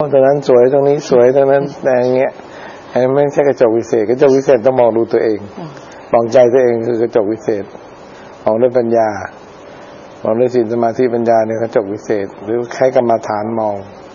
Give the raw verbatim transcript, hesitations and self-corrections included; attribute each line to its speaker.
Speaker 1: ตรงนั้นสวยตรงนี้สวยตรงนั้นอย่างเงี้ยอันนี้ไม่ใช่กระจกวิเศษกระจกวิเศษต้องมองดูตัวเองมองใจตัวเองคือกระจกวิเศษมองด้วยปัญญามองด้วยศีลสมาธิปัญญาเนี่ยกระจกวิเศษหรือใช้กรรมฐานมอง